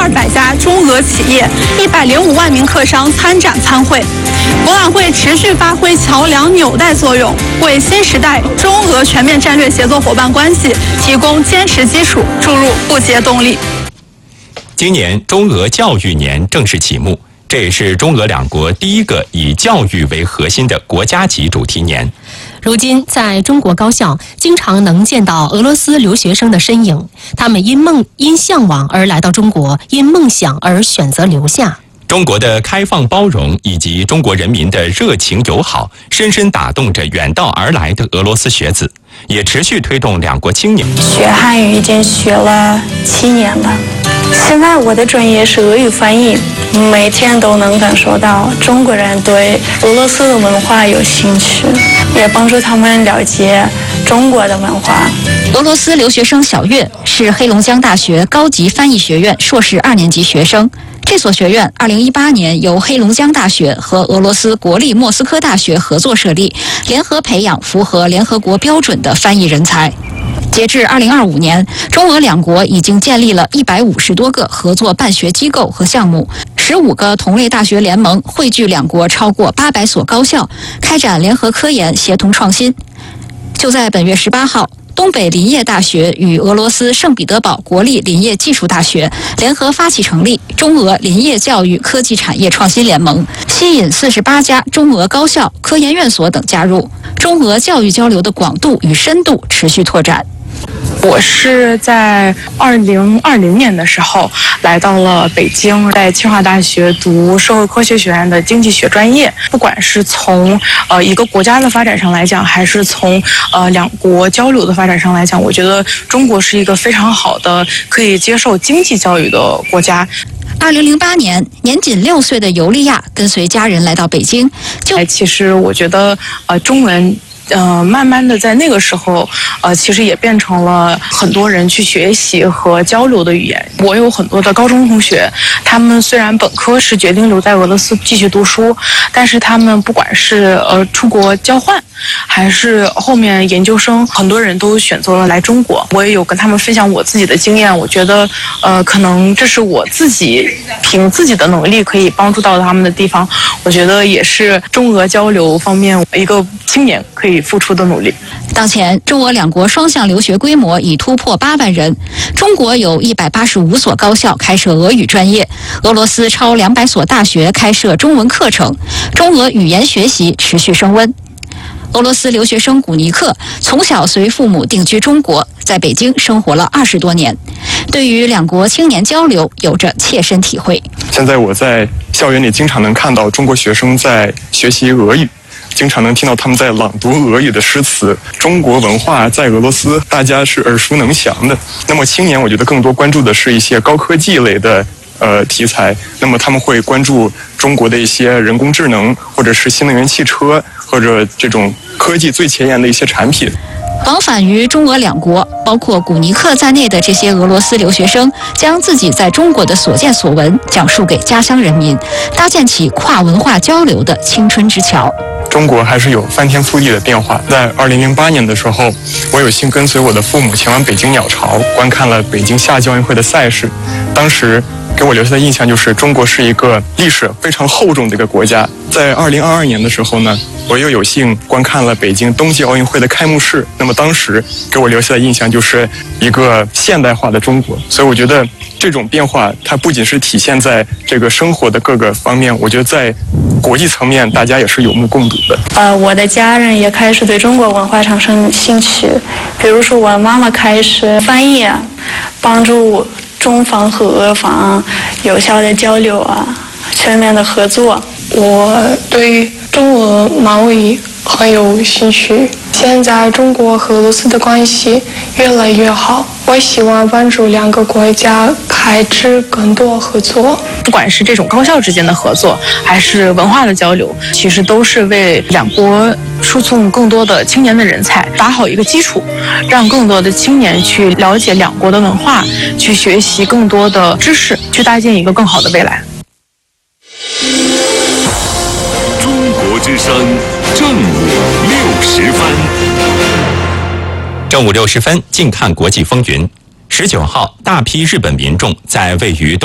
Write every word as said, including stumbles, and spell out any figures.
二百家中俄企业、一百零五万名客商参展参会。博览会持续发挥桥梁纽带作用，为新时代中俄全面战略协作伙伴关系提供坚实基础，注入不竭动力。 今年中俄教育年正式启幕，这也是中俄两国第一个以教育为核心的国家级主题年。 如今，在中国高校，经常能见到俄罗斯留学生的身影，他们因梦、因向往而来到中国，因梦想而选择留下。 中国的开放包容以及中国人民的热情友好，深深打动着远道而来的俄罗斯学子，也持续推动两国青年。 学汉语已经学了七年了，现在我的专业是俄语翻译，每天都能感受到中国人对俄罗斯的文化有兴趣，也帮助他们了解中国的文化。 俄罗斯留学生小月是黑龙江大学高级翻译学院硕士二年级学生。这所学院二零一八年由黑龙江大学和俄罗斯国立莫斯科大学合作设立，联合培养符合联合国标准的翻译人才。截至二零二五年，中俄两国已经建立了一百五十多个合作办学机构和项目，十五个同类大学联盟汇聚两国超过八百所高校，开展联合科研，协同创新。就在本月十八号，东北林业大学与俄罗斯圣彼得堡国立林业技术大学联合发起成立中俄林业教育科技产业创新联盟，吸引四十八家中俄高校、科研院所等加入，中俄教育交流的广度与深度持续拓展。 我是在二零二零年的时候来到了北京，在清华大学读社会科学学院的经济学专业。不管是从呃一个国家的发展上来讲，还是从呃两国交流的发展上来讲，我觉得中国是一个非常好的可以接受经济教育的国家。 二零零八年，年仅六岁的尤利亚跟随家人来到北京。就其实我觉得，呃，中文。呃，慢慢的在那个时候，呃，其实也变成了很多人去学习和交流的语言。我有很多的高中同学，他们虽然本科是决定留在俄罗斯继续读书，但是他们不管是呃出国交换，还是后面研究生，很多人都选择了来中国。我也有跟他们分享我自己的经验，我觉得，呃，可能这是我自己凭自己的能力可以帮助到他们的地方。我觉得也是中俄交流方面一个青年可以付出的努力。 当前，中俄两国双向留学规模已突破八万人。中国有一百八十五所高校开设俄语专业，俄罗斯超两百所大学开设中文课程，中俄语言学习持续升温。俄罗斯留学生古尼克从小随父母定居中国，在北京生活了二十多年，对于两国青年交流有着切身体会。 现在我在校园里经常能看到中国学生在学习俄语，经常能听到他们在朗读俄语的诗词。中国文化在俄罗斯大家是耳熟能详的。那么青年我觉得更多关注的是一些高科技类的呃题材，那么他们会关注中国的一些人工智能，或者是新能源汽车，或者这种科技最前沿的一些产品。 往返于中俄两国，包括古尼克在内的这些俄罗斯留学生，将自己在中国的所见所闻讲述给家乡人民，搭建起跨文化交流的青春之桥。 中国还是有翻天覆地的变化。在二零零八年的时候，我有幸跟随我的父母前往北京鸟巢，观看了北京夏季奥运会的赛事。当时给我留下的印象就是中国是一个历史非常厚重的一个国家。在二零二二年的时候呢，我又有幸观看了北京冬季奥运会的开幕式。那么当时给我留下的印象就是一个现代化的中国。所以我觉得这种变化它不仅是体现在这个生活的各个方面，我觉得在国际层面大家也是有目共睹的。 呃，我的家人也开始对中国文化产生兴趣，比如说我妈妈开始翻译，帮助中方和俄方有效的交流啊，全面的合作。 我对中俄贸易很有兴趣，现在中国和俄罗斯的关系越来越好，我希望帮助两个国家开展更多合作。 不管是这种高校之间的合作，还是文化的交流，其实都是为两国输送更多的青年的人才打好一个基础，让更多的青年去了解两国的文化，去学习更多的知识，去搭建一个更好的未来。 中国之声正午六时分， 正午六十分，静看国际风云。十九号，大批日本民众在位于